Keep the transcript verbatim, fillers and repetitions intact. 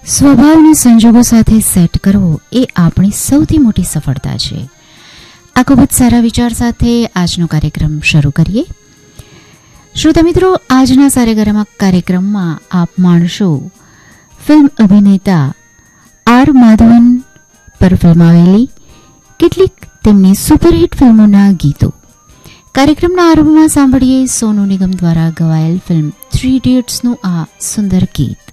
સ્વભાવને સંજોગો સાથે સેટ કરવો એ આપણી સૌથી મોટી સફળતા છે. આ ખૂબ જ સારા વિચાર સાથે આજનો કાર્યક્રમ શરૂ કરીએ. શ્રોતા મિત્રો, આજના સારેગારામાં કાર્યક્રમમાં આપ માણશો ફિલ્મ અભિનેતા આર માધવન પર ફિલ્માવેલી કેટલીક તેમની સુપરહિટ ફિલ્મોના ગીતો. કાર્યક્રમના આરંભમાં સાંભળીએ સોનુ નિગમ દ્વારા ગવાયેલ ફિલ્મ થ્રી ઇડિયટ્સનું આ સુંદર ગીત.